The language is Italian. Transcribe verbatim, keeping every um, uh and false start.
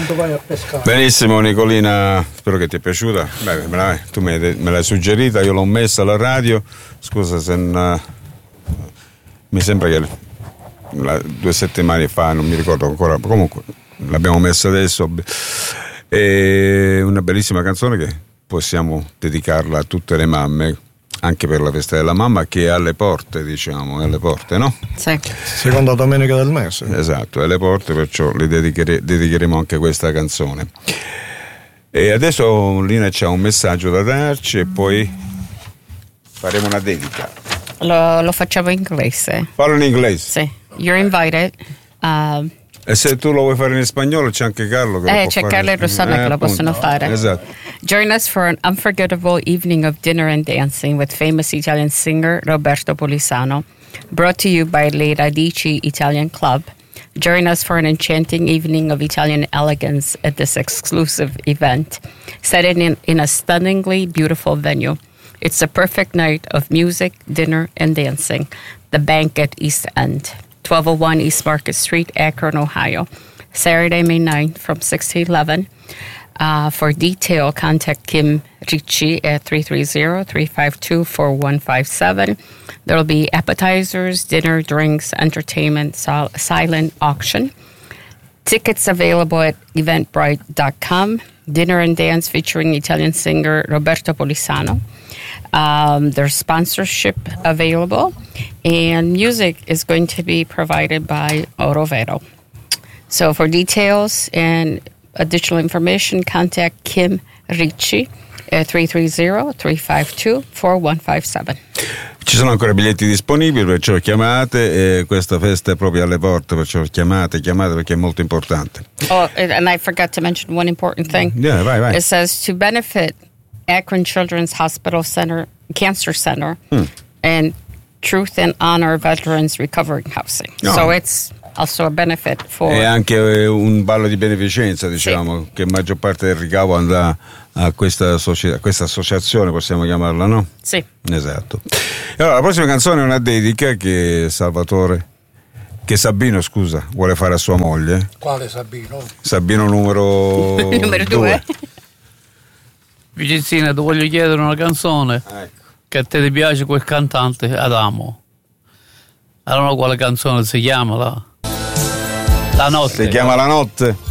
quando vai a pescare. Benissimo Nicolina, spero che ti è piaciuta. Beh, me l'hai, tu me l'hai, me l'hai suggerita, io l'ho messa alla radio. Scusa se non, mi sembra che la, due settimane fa, non mi ricordo ancora, comunque l'abbiamo messa adesso. È una bellissima canzone che possiamo dedicarla a tutte le mamme, anche per la festa della mamma che è alle porte, diciamo, è alle porte, no? Sì. Seconda domenica del mese. Esatto, è alle porte, perciò le dedichere, dedicheremo anche questa canzone. E adesso Lina c'ha un messaggio da darci e poi faremo una dedica. Lo, lo facciamo in inglese. Parlo in inglese. Sì. You're invited. Uh, E se tu lo vuoi fare in spagnolo c'è anche Carlo che eh, lo può c'è fare. Carlo e Rossana eh, che lo appunto. possono fare. Esatto. Join us for an unforgettable evening of dinner and dancing with famous Italian singer Roberto Polisano. Brought to you by Le Radici Italian Club. Join us for an enchanting evening of Italian elegance at this exclusive event, set in, in a stunningly beautiful venue. It's a perfect night of music, dinner, and dancing. The Banquet East End, twelve oh one East Market Street, Akron, Ohio. Saturday, May ninth from six to eleven. Uh, for detail, contact Kim Ricci at three three zero, three five two, four one five seven. There will be appetizers, dinner, drinks, entertainment, sil- silent auction. Tickets available at eventbrite dot com. Dinner and dance featuring Italian singer Roberto Polisano. Um, there's sponsorship available, and music is going to be provided by Oro Vero. So for details and additional information, contact Kim Ricci at three three zero, three five two, four one five seven. Ci sono ancora biglietti disponibili, perciò chiamate, e questa festa è proprio alle porte, perciò chiamate, chiamate perché è molto importante. Oh, and I forgot to mention one important thing. Yeah, vai, vai. It says to benefit Akron Children's Hospital Center, Cancer Center, hmm. and Truth and Honor Veterans Recovery Housing. No. So it's also a benefit for... È anche un ballo di beneficenza, diciamo, sì. Che maggior parte del ricavo andrà a questa, associ- a questa associazione, possiamo chiamarla, no? Sì. Esatto. E allora, la prossima canzone è una dedica che Salvatore, che Sabino, scusa, vuole fare a sua moglie. Quale Sabino? Sabino numero... numero due. Vicenzina, ti voglio chiedere una canzone. Ecco. Che a te ti piace quel cantante, Adamo. Allora quale canzone si chiama? La, la notte. Si chiama La notte.